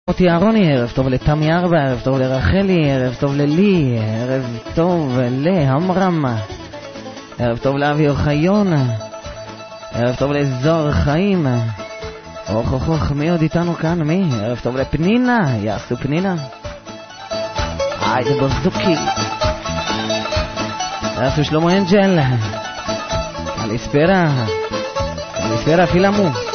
מוטי אהרוני, ערב טוב לתמי ארבע, ערב טוב לרחלי, ערב טוב ללי, ערב טוב להמרם, ערב טוב לאבי אוחיון, ערב טוב לזוהר חיים. אוך, מי עוד איתנו כאן? מי? ערב טוב לפנינה, יעשו פנינה. זה בוזוקי. יעשו שלמה אנג'ל. אליספרה פילמו.